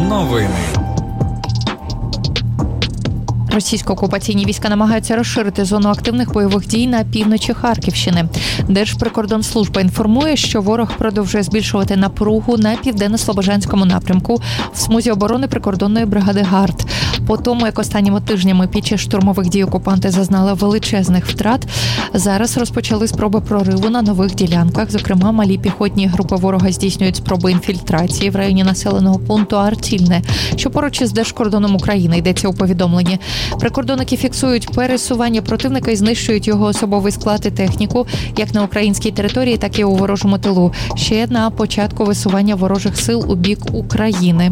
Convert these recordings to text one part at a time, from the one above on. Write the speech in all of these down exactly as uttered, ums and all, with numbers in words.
Новини. Російсько-окупаційні війська намагаються розширити зону активних бойових дій на півночі Харківщини. Держприкордонслужба інформує, що ворог продовжує збільшувати напругу на південно-слобожанському напрямку в смузі оборони прикордонної бригади ГАРД. По тому, як останніми тижнями під час штурмових дій окупанти зазнали величезних втрат, зараз розпочали спроби прориву на нових ділянках. Зокрема, малі піхотні групи ворога здійснюють спроби інфільтрації в районі населеного пункту Артільне, що поруч із Держкордоном України, йдеться у повідомленні. Прикордонники фіксують пересування противника і знищують його особовий склад і техніку як на українській території, так і у ворожому тилу. Ще на початку висування ворожих сил у бік України.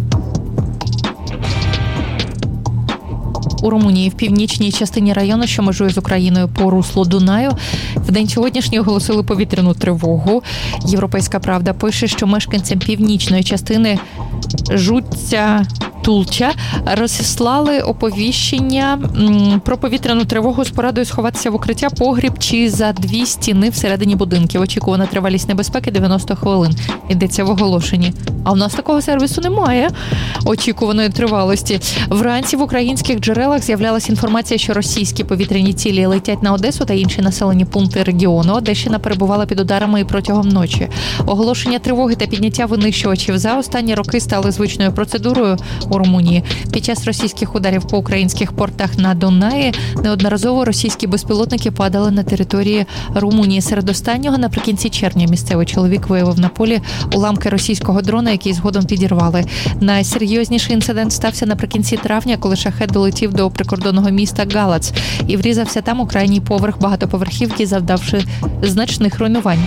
У Румунії в північній частині району, що межує з Україною по руслу Дунаю, в день сьогоднішній оголосили повітряну тривогу. Європейська правда пише, що мешканцям північної частини Жуця Тулча розіслали оповіщення м, про повітряну тривогу з порадою сховатися в укриття, погріб чи за дві стіни всередині будинків. Очікувана тривалість небезпеки дев'яносто хвилин. Йдеться в оголошенні. А в нас такого сервісу немає очікуваної тривалості. Вранці в українських джерелах з'являлася інформація, що російські повітряні цілі летять на Одесу та інші населені пункти регіону. Одещина перебувала під ударами і протягом ночі. Оголошення тривоги та підняття винищувачів за останні роки стали звичною процедурою у Румунії. Під час російських ударів по українських портах на Дунаї неодноразово російські безпілотники падали на території Румунії. Серед останнього наприкінці червня місцевий чоловік виявив на полі уламки російського дрона, який згодом підірвали. Найсерйозніший інцидент стався наприкінці травня, коли шахет долетів до прикордонного міста Галац і врізався там у крайній поверх багатоповерхівки, завдавши значних руйнувань.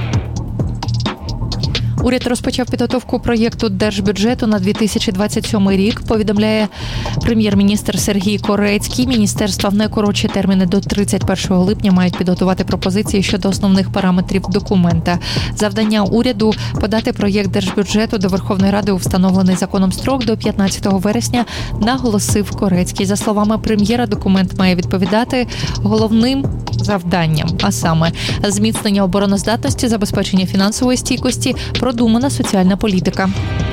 Уряд розпочав підготовку проєкту держбюджету на дві тисячі двадцять сьомий рік, повідомляє прем'єр-міністр Сергій Корецький. Міністерства в найкоротші терміни до тридцять першого липня мають підготувати пропозиції щодо основних параметрів документа. Завдання уряду – подати проєкт держбюджету до Верховної Ради у встановлений законом строк до п'ятнадцятого вересня, наголосив Корецький. За словами прем'єра, документ має відповідати головним завданням, а саме зміцнення обороноздатності, забезпечення фінансової стійкості, продумана соціальна політика.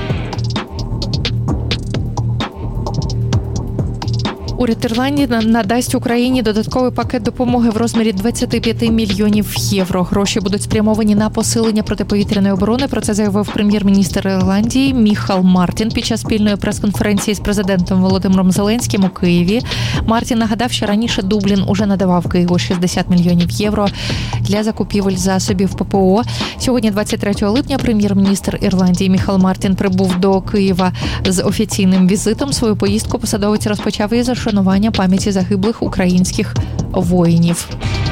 Уряд Ірландії надасть Україні додатковий пакет допомоги в розмірі двадцять п'ять мільйонів євро. Гроші будуть спрямовані на посилення протиповітряної оборони. Про це заявив прем'єр-міністр Ірландії Міхал Мартін під час спільної прес-конференції з президентом Володимиром Зеленським у Києві. Мартін нагадав, що раніше Дублін уже надавав Києву шістдесят мільйонів євро для закупівель засобів ППО. Сьогодні, двадцять третього липня, прем'єр-міністр Ірландії Міхал Мартін прибув до Києва з офіційним візитом. Свою поїздку посадовець розпочав із вшанування пам'яті загиблих українських воїнів.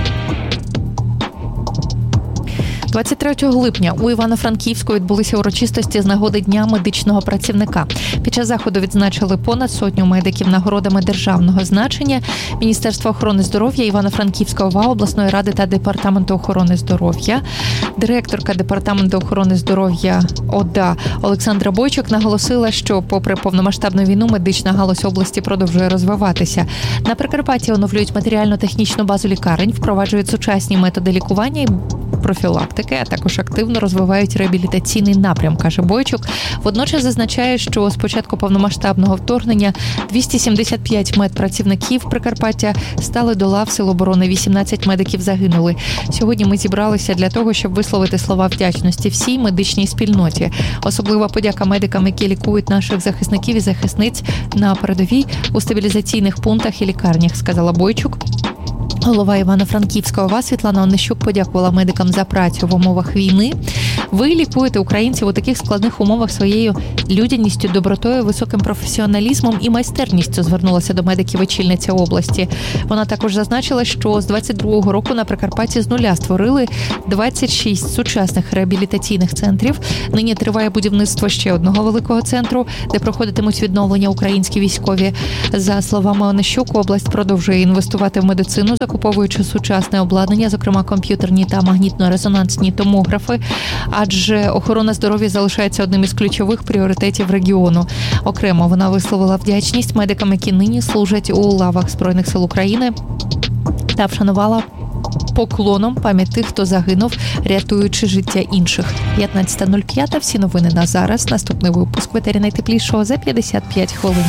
двадцять третього липня у Івано-Франківську відбулися урочистості з нагоди Дня медичного працівника. Під час заходу відзначили понад сотню медиків нагородами державного значення. Міністерство охорони здоров'я Івано-Франківської ОВА, обласної ради та департаменту охорони здоров'я. Директорка департаменту охорони здоров'я ОДА Олександра Бойчук наголосила, що попри повномасштабну війну медична галузь області продовжує розвиватися. На Прикарпатті оновлюють матеріально-технічну базу лікарень, впроваджують сучасні методи лікування і профілактики, а також активно розвивають реабілітаційний напрям, каже Бойчук. Водночас зазначає, що з початку повномасштабного вторгнення двісті сімдесят п'ять медпрацівників Прикарпаття стали до лав Сил оборони, вісімнадцять медиків загинули. Сьогодні ми зібралися для того, щоб висловити слова вдячності всій медичній спільноті. Особлива подяка медикам, які лікують наших захисників і захисниць на передовій у стабілізаційних пунктах і лікарнях, сказала Бойчук. Голова Івано-Франківського ОВА Світлана Онищук подякувала медикам за працю в умовах війни. Ви лікуєте українців у таких складних умовах своєю людяністю, добротою, високим професіоналізмом і майстерністю, звернулася до медиків очільниця області. Вона також зазначила, що з двадцять другого року на Прикарпатті з нуля створили двадцять шість сучасних реабілітаційних центрів. Нині триває будівництво ще одного великого центру, де проходитимуть відновлення українські військові. За словами Онищук, область продовжує інвестувати в медицину, закуповуючи сучасне обладнання, зокрема комп'ютерні та магнітно-резонансні томографи, адже охорона здоров'я залишається одним із ключових пріоритетів регіону. Окремо вона висловила вдячність медикам, які нині служать у лавах Збройних сил України, та вшанувала поклоном пам'ять тих, хто загинув, рятуючи життя інших. п'ятнадцята нуль п'ять. Всі новини на зараз. Наступний випуск в етері найтеплішого за п'ятдесят п'ять хвилин.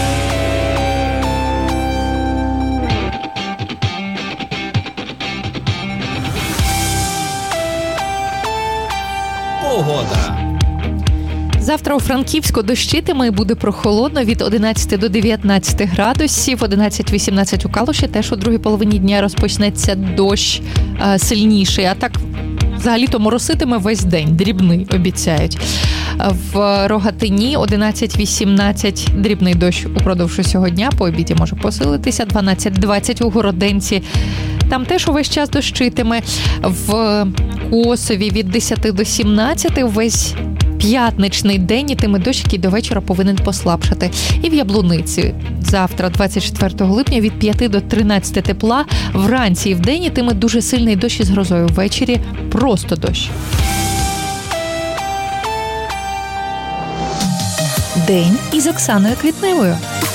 Погода. Завтра у Франківську дощитиме і буде прохолодно від одинадцяти до дев'ятнадцяти градусів, одинадцять-вісімнадцять у Калуші. Теж у другій половині дня розпочнеться дощ а, сильніший, а так взагалі-то мороситиме весь день, дрібний, обіцяють. В Рогатині одинадцять-вісімнадцять дрібний дощ упродовж усього дня, по обіді може посилитися, дванадцять-двадцять у Городенці. Там теж увесь час дощитиме. В Косові від десяти до сімнадцяти увесь п'ятничний день ітиме дощ, який до вечора повинен послабшати. І в Яблуниці завтра, двадцять четвертого липня, від п'яти до тринадцяти тепла. Вранці і вдень ітиме дуже сильний дощ із грозою. Ввечері просто дощ. День із Оксаною Квітневою.